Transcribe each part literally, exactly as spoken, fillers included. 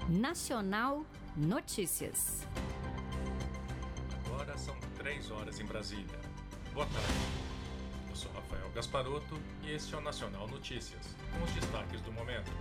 Nacional Notícias. Agora são três horas em Brasília. Boa tarde. Eu sou Rafael Gasparotto e este é o Nacional Notícias, com os destaques do momento.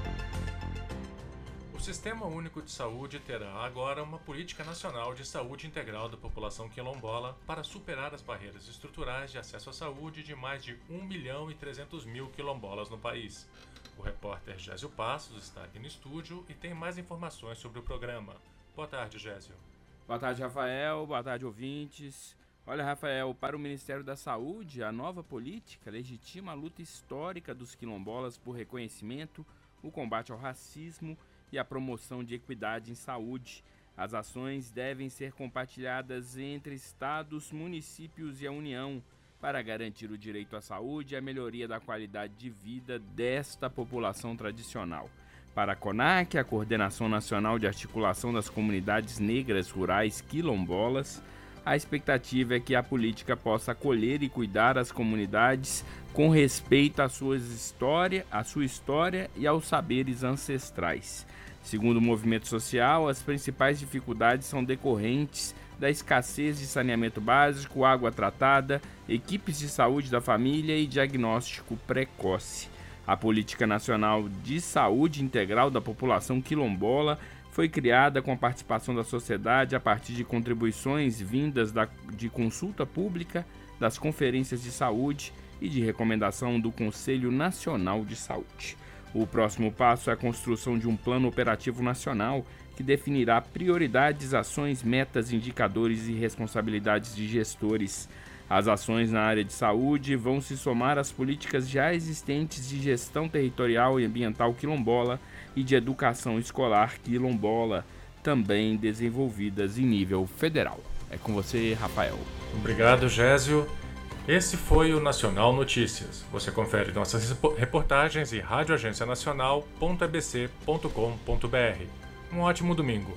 O Sistema Único de Saúde terá agora uma política nacional de saúde integral da população quilombola para superar as barreiras estruturais de acesso à saúde de mais de um milhão e trezentos mil quilombolas no país. O repórter Gésio Passos está aqui no estúdio e tem mais informações sobre o programa. Boa tarde, Gésio. Boa tarde, Rafael. Boa tarde, ouvintes. Olha, Rafael, para o Ministério da Saúde, a nova política legitima a luta histórica dos quilombolas por reconhecimento, o combate ao racismo e a promoção de equidade em saúde. As ações devem ser compartilhadas entre estados, municípios e a União para garantir o direito à saúde e a melhoria da qualidade de vida desta população tradicional. Para a CONAC, a Coordenação Nacional de Articulação das Comunidades Negras Rurais Quilombolas, a expectativa é que a política possa acolher e cuidar as comunidades com respeito à sua história, à sua história e aos saberes ancestrais. Segundo o movimento social, as principais dificuldades são decorrentes da escassez de saneamento básico, água tratada, equipes de saúde da família e diagnóstico precoce. A Política Nacional de Saúde Integral da População Quilombola foi criada com a participação da sociedade a partir de contribuições vindas da, de consulta pública, das conferências de saúde e de recomendação do Conselho Nacional de Saúde. O próximo passo é a construção de um plano operativo nacional que definirá prioridades, ações, metas, indicadores e responsabilidades de gestores. As ações na área de saúde vão se somar às políticas já existentes de gestão territorial e ambiental quilombola e de educação escolar quilombola, também desenvolvidas em nível federal. É com você, Rafael. Obrigado, Gésio. Esse foi o Nacional Notícias. Você confere nossas reportagens em rádio agência nacional ponto a b c ponto com ponto b r. Um ótimo domingo.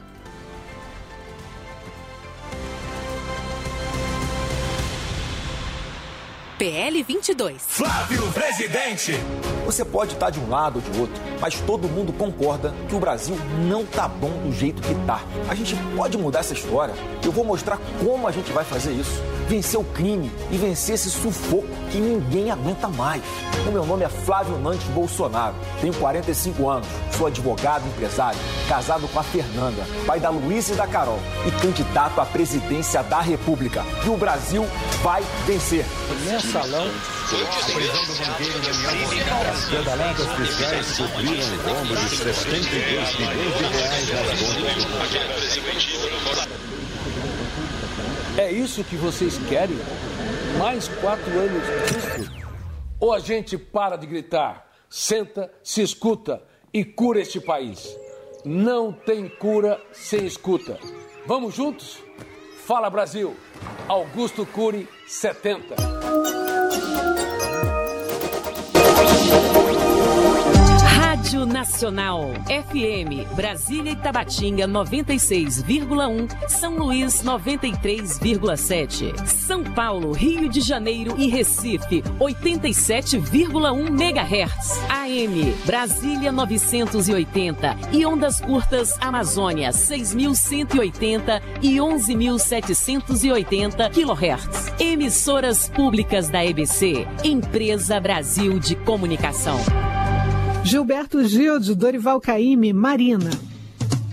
P L vinte e dois. Flávio Presidente! Você pode estar de um lado ou de outro, mas todo mundo concorda que o Brasil não tá bom do jeito que tá. A gente pode mudar essa história. Eu vou mostrar como a gente vai fazer isso. Vencer o crime e vencer esse sufoco que ninguém aguenta mais. O meu nome é Flávio Nantes Bolsonaro. Tenho quarenta e cinco anos, sou advogado e empresário, casado com a Fernanda, pai da Luísa e da Carol e candidato à presidência da República. E o Brasil vai vencer. Salão, a prisão do banqueiro Daniel As pedaladas fiscais subiram o rombo de sessenta e dois milhões de reais nas contas. É isso que vocês querem? Mais quatro anos disso? Ou a gente para de gritar, senta, se escuta e cura este país? Não tem cura sem escuta. Vamos juntos? Fala Brasil! Augusto Cury, setenta. Rádio Nacional, F M, Brasília e Tabatinga noventa e seis vírgula um, São Luís noventa e três vírgula sete, São Paulo, Rio de Janeiro e Recife oitenta e sete vírgula um megahertz, A M, Brasília novecentos e oitenta e ondas curtas Amazônia seis mil cento e oitenta e onze mil setecentos e oitenta quilohertz. Emissoras públicas da E B C, Empresa Brasil de Comunicação. Gilberto Gil, de Dorival Caymmi, Marina.